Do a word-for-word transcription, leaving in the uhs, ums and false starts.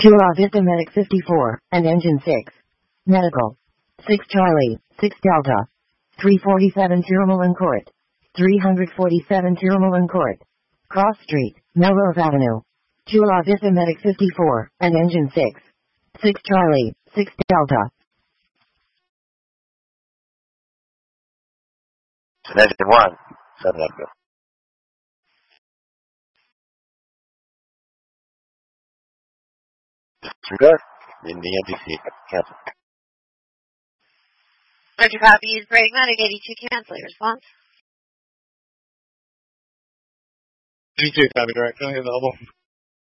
Chula Vista Medic fifty-four, and Engine six. Medical. six Charlie, six Delta. three forty-seven Tirumulun Court. three forty-seven Tirumulun Court. Cross Street, Melrose Avenue. Chula Vista Medic fifty-four, and Engine six. six Charlie, six Delta. Engine one, seven Echo. Disregard. In the N T C. Cancel. Roger, copy. Use Brady Medic eighty-two. Cancel. Your response? eighty-two, copy direct. Go ahead, available.